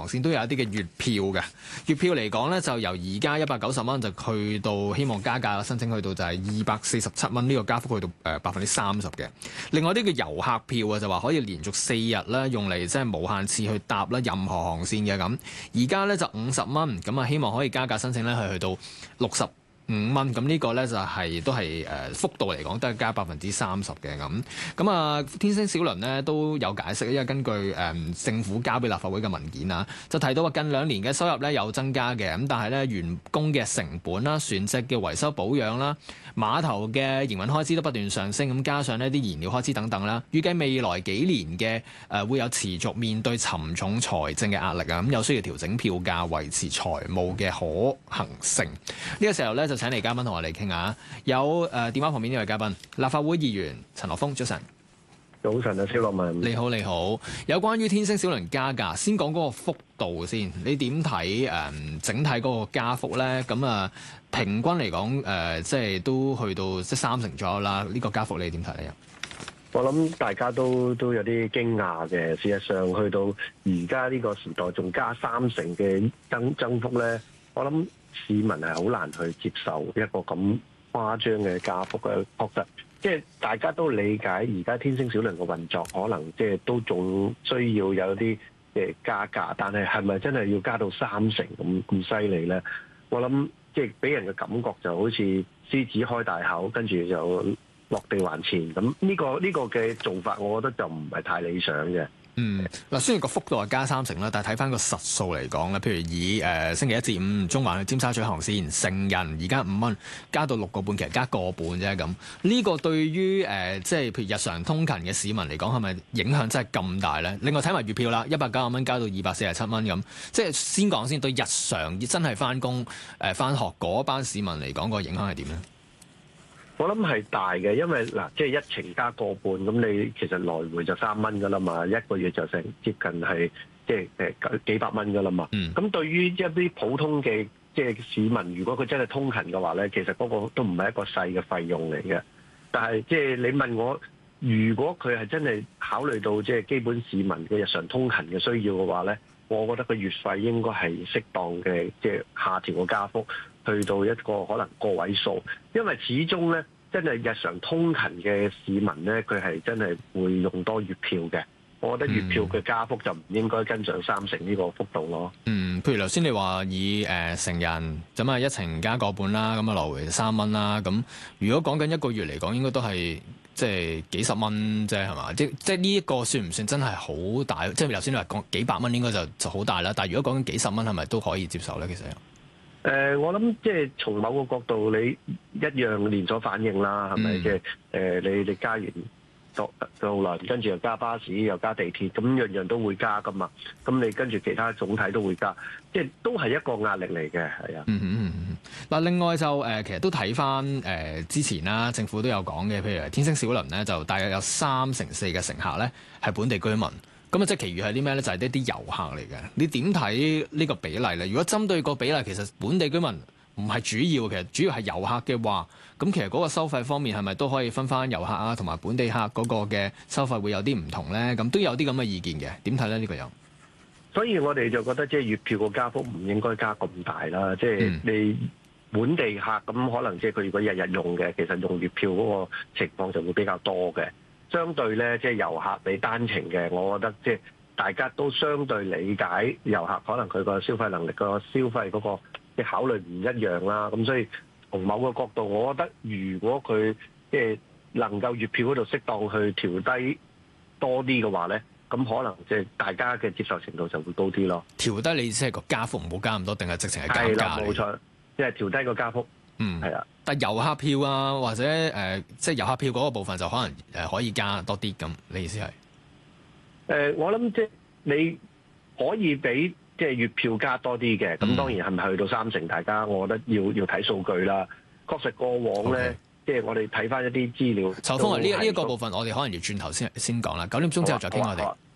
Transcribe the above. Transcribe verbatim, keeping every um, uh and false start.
航線都有一啲嘅月票嘅。月票嚟講咧，就由而家一百九十蚊就去到希望加價申請去到就係二百四十七蚊，呢個加幅去到誒百分之三十嘅。另外啲叫遊客票啊，就話可以連續四日咧用嚟即係無限次去搭啦任何航線嘅咁。而家咧就五十蚊，咁啊希望可以加價申請咧係去到六十五蚊，咁呢個咧就係、是、都係誒、呃、幅度嚟講都係加百分之三十嘅咁。咁啊天星小輪呢都有解釋，因為根據誒、呃、政府交俾立法會嘅文件啊，就提到話近兩年嘅收入咧有增加嘅，咁但係咧員工嘅成本啦、船隻嘅維修保養啦、碼頭嘅營運開支都不斷上升，咁加上呢啲燃料開支等等啦，預計未來幾年嘅誒、呃、會有持續面對沉重財政嘅壓力啊，咁有需要調整票價，維持財務嘅可行性。呢、這個時候咧就請嚟嘉賓同我哋傾下，有誒、呃、電話旁邊呢位嘉賓，立法會議員陳學鋒，早晨。 早晨啊，蕭樂文。 你好，你好。有關於天星小輪加價，先講嗰個幅度先。你點睇誒整體嗰個加幅咧？咁啊，平均嚟講誒，即係都去到即係三成左右啦。呢、這個加幅你點睇咧？ 我諗大家都都有啲驚訝嘅。事實上，去到而家呢個時代，仲加三成嘅增增幅咧，我諗市民係好難去接受一個咁誇張嘅加幅嘅。確實，即係大家都理解，而家天星小輪嘅運作可能即係都仲需要有啲誒加價，但係係咪真係要加到三成咁咁犀利咧？我諗即係俾人嘅感覺就好似獅子開大口，跟住就落地還錢咁。呢個呢個嘅做法，我覺得就唔係太理想嘅。 嗯，嗱，雖然個幅度係加三成啦，但係睇翻個實數嚟講咧，譬如以誒、呃、星期一至五中環去尖沙咀航線，成人而家五蚊加到六個半，其實加個半啫咁。呢、這個對於誒、呃、即係譬如日常通勤嘅市民嚟講，係咪影響真係咁大咧？另外睇埋月票啦，一百九十蚊加到二百四十七蚊咁，即係先講先，對日常真係翻工誒翻學嗰班市民嚟講，個影響係點咧？ 我諗係大嘅，因為嗱，即係一程加個半，咁你其實來回就三蚊噶啦嘛，一個月就成接近係即係誒幾百蚊噶啦嘛。咁、嗯、對於一啲普通嘅即係市民，如果佢真係通勤嘅話咧，其實嗰個都唔係一個細嘅費用嚟嘅。但係即係你問我，如果佢係真係考慮到即係基本市民嘅日常通勤嘅需要嘅話咧，我覺得個月費應該係適當嘅，即係下調個加幅。去到一個可能個位數，因為始終咧，真係日常通勤嘅市民咧，佢係真係會用多月票嘅。我覺得月票嘅加幅就唔應該跟上三成呢個幅度咯。嗯， 譬如頭先你話以誒、呃、成人咁啊一程加個半啦，咁啊來回三蚊啦。咁如果講緊一個月嚟講，應該都係即係幾十蚊啫，係嘛？即即呢一個算唔算真係好大？即係頭先你話講幾百蚊應該就就好大啦。但係如果講緊幾十蚊，係咪都可以接受咧？其實？ 誒、呃，我諗即係從某個角度，你一樣連鎖反應啦，係咪？即係誒，你你加完渡輪，跟住又加巴士，又加地鐵，咁樣樣都會加噶嘛。咁你跟住其他總體都會加，即係都係一個壓力嚟嘅，係啊。嗯嗯嗯。 嗱，另外就誒、呃，其實都睇翻誒之前啦，政府都有講嘅，譬如天星小輪咧，就大約有三成四嘅乘客咧係本地居民。咁啊，即係其餘係啲咩咧？就係一啲遊客嚟嘅。你點睇呢個比例咧？如果針對個比例，其實本地居民唔係主要，其實主要係遊客嘅話，咁其實嗰個收費方面係咪都可以分翻遊客啊同埋本地客嗰個嘅收費會有啲唔同咧？咁都有啲咁嘅意見嘅。點睇咧？呢個有。 所以我哋就覺得即係月票個加幅唔應該加咁大啦。即係你本地客咁可能即係佢如果日日用嘅，其實用月票嗰個情況就會比較多嘅。相對咧，即係遊客你單程嘅，我覺得即係大家都相對理解遊客可能佢個消費能力、個消費嗰個嘅考慮唔一樣啦。咁所以從某個角度，我覺得如果佢即係能夠月票嗰度適當去調低多啲嘅話咧，咁可能即係大家嘅接受程度就會高啲咯。 調低你意思係個加幅唔好加咁多，定係直情係減價？ 係啦，冇錯，即係調低個加幅。 嗯，係啊。但遊客票啊，或者誒、呃，即係遊客票嗰個部分就可能誒可以加多啲咁。你意思係？誒、 呃，我諗即係你可以俾即係月票加多啲嘅。咁、嗯、當然係咪去到三成？大家我覺得要要睇數據啦。確實過往咧， Okay. 即係我哋睇翻一啲資料。 秋風啊，呢呢一個部分我哋可能要轉頭先先講啦。九點鐘之後再傾我哋。